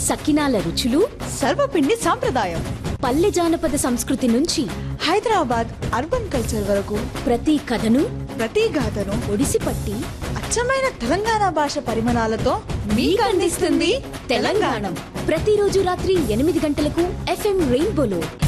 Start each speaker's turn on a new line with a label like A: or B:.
A: సకినాల రుచులు,
B: సర్వపిండి సాంప్రదాయం,
A: పల్లె జానపద సంస్కృతి నుంచి
B: హైదరాబాద్ అర్బన్ కల్చర్ వరకు
A: ప్రతి కథను,
B: ప్రతి గాథను
A: ఒడిసిపట్టి
B: అచ్చమైన తెలంగాణ భాష పరిమాణాలతో మీకు అందిస్తుంది తెలంగాణ.
A: ప్రతిరోజు రాత్రి 8 గంటలకు FM రెయిన్బోలో.